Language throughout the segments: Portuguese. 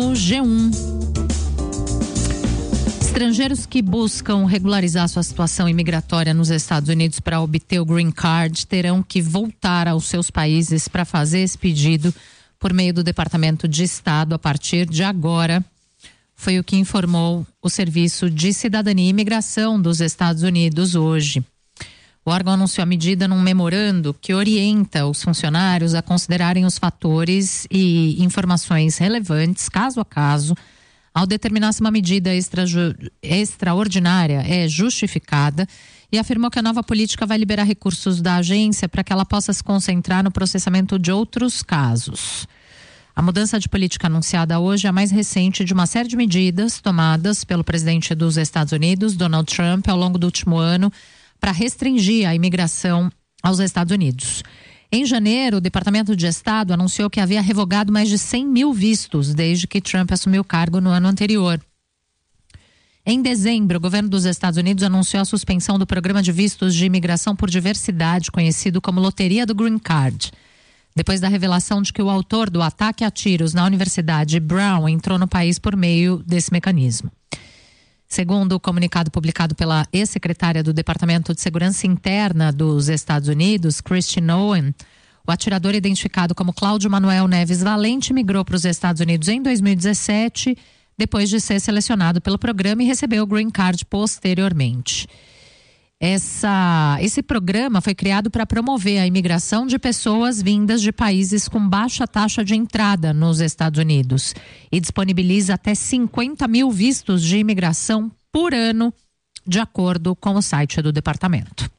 no G1. Estrangeiros que buscam regularizar sua situação imigratória nos Estados Unidos para obter o Green Card terão que voltar aos seus países para fazer esse pedido por meio do Departamento de Estado a partir de agora. Foi o que informou o Serviço de Cidadania e Imigração dos Estados Unidos hoje. O órgão anunciou a medida num memorando que orienta os funcionários a considerarem os fatores e informações relevantes, caso a caso, ao determinar se uma medida extraordinária é justificada, e afirmou que a nova política vai liberar recursos da agência para que ela possa se concentrar no processamento de outros casos. A mudança de política anunciada hoje é a mais recente de uma série de medidas tomadas pelo presidente dos Estados Unidos, Donald Trump, ao longo do último ano, para restringir a imigração aos Estados Unidos. Em janeiro, o Departamento de Estado anunciou que havia revogado mais de 100 mil vistos desde que Trump assumiu o cargo no ano anterior. Em dezembro, o governo dos Estados Unidos anunciou a suspensão do programa de vistos de imigração por diversidade, conhecido como Loteria do Green Card, depois da revelação de que o autor do ataque a tiros na Universidade Brown entrou no país por meio desse mecanismo. Segundo o comunicado publicado pela ex-secretária do Departamento de Segurança Interna dos Estados Unidos, Christine Owen, o atirador identificado como Cláudio Manuel Neves Valente migrou para os Estados Unidos em 2017, depois de ser selecionado pelo programa e recebeu o Green Card posteriormente. Esse programa foi criado para promover a imigração de pessoas vindas de países com baixa taxa de entrada nos Estados Unidos e disponibiliza até 50 mil vistos de imigração por ano, de acordo com o site do departamento.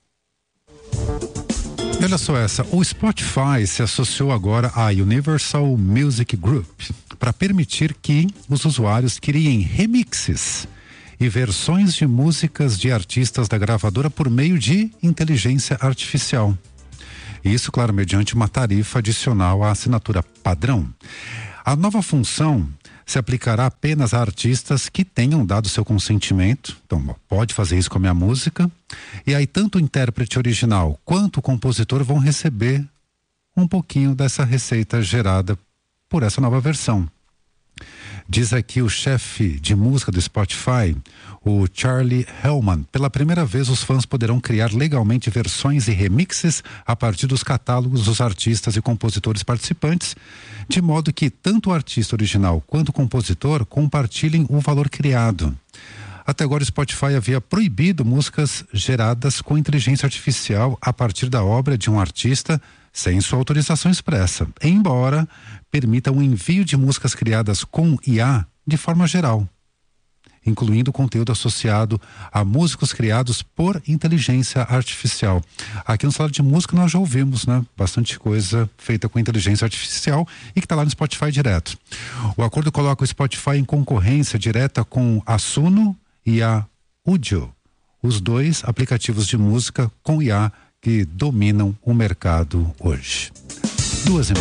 Olha só essa, o Spotify se associou agora à Universal Music Group para permitir que os usuários criem remixes e versões de músicas de artistas da gravadora por meio de inteligência artificial. Isso, claro, mediante uma tarifa adicional à assinatura padrão. A nova função se aplicará apenas a artistas que tenham dado seu consentimento. Então, pode fazer isso com a minha música. E aí, tanto o intérprete original quanto o compositor vão receber um pouquinho dessa receita gerada por essa nova versão. Diz aqui o chefe de música do Spotify, o Charlie Hellman. Pela primeira vez, os fãs poderão criar legalmente versões e remixes a partir dos catálogos dos artistas e compositores participantes, de modo que tanto o artista original quanto o compositor compartilhem o valor criado. Até agora, o Spotify havia proibido músicas geradas com inteligência artificial a partir da obra de um artista sem sua autorização expressa, embora permita o envio de músicas criadas com IA de forma geral, incluindo conteúdo associado a músicos criados por inteligência artificial. Aqui no Salário de Música nós já ouvimos, né? Bastante coisa feita com inteligência artificial e que está lá no Spotify direto. O acordo coloca o Spotify em concorrência direta com a Suno e a Udio, os dois aplicativos de música com IA que dominam o mercado hoje. 2:30.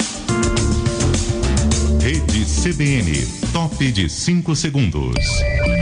Rede CBN, top de 5 segundos.